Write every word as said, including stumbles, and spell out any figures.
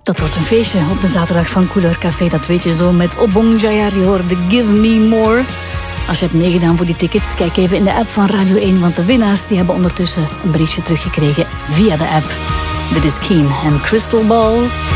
Dat wordt een feestje op de zaterdag van Couleur Café, dat weet je zo. Met Obong Jayar, je hoorde Give Me More. Als je hebt meegedaan voor die tickets, kijk even in de app van Radio één, want de winnaars die hebben ondertussen een berichtje teruggekregen via de app. Dit is Keen en Crystal Ball.